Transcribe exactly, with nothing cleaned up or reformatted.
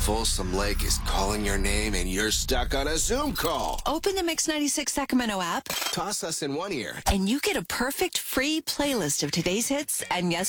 Folsom Lake is calling your name and you're stuck on a Zoom call. Open the Mix ninety-six Sacramento app, Toss us in one ear. and you get a perfect free playlist of today's hits and yes.